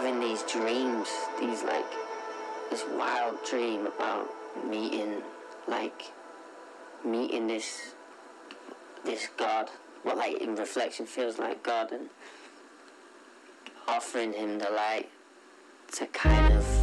having these dreams, these like this wild dream about meeting this God, what like in reflection feels like God, and offering him the light to kind of